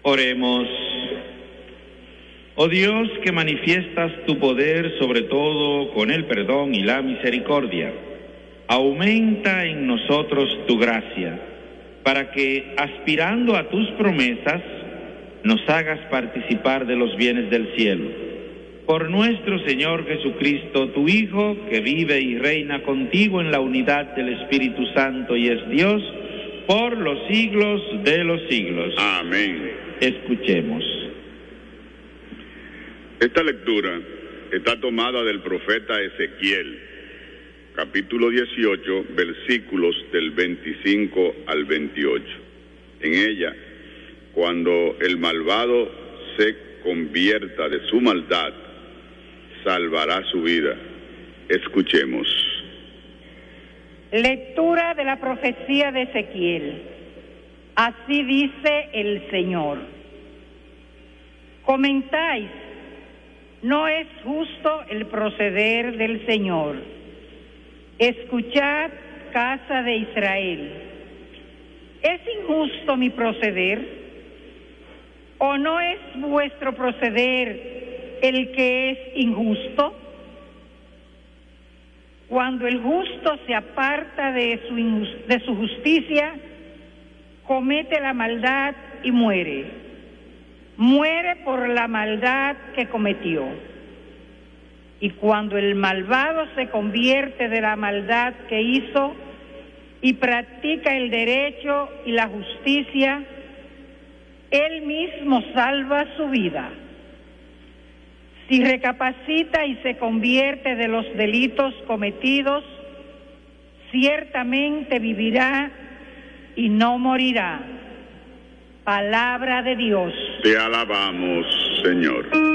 Oremos. Oh Dios, que manifiestas tu poder sobre todo con el perdón y la misericordia, aumenta en nosotros tu gracia, para que, aspirando a tus promesas, nos hagas participar de los bienes del cielo. Por nuestro Señor Jesucristo, tu Hijo, que vive y reina contigo en la unidad del Espíritu Santo y es Dios, por los siglos de los siglos. Amén. Escuchemos. Esta lectura está tomada del profeta Ezequiel, capítulo 18, versículos del 25 al 28. En ella, cuando el malvado se convierta de su maldad, salvará su vida. Escuchemos. Lectura de la profecía de Ezequiel. Así dice el Señor. Comentáis, no es justo el proceder del Señor. Escuchad, casa de Israel. ¿Es injusto mi proceder? ¿O no es vuestro proceder el que es injusto? Cuando el justo se aparta de su justicia, comete la maldad y muere. Muere por la maldad que cometió. Y cuando el malvado se convierte de la maldad que hizo y practica el derecho y la justicia, él mismo salva su vida. Si recapacita y se convierte de los delitos cometidos, ciertamente vivirá y no morirá. Palabra de Dios. Te alabamos, Señor.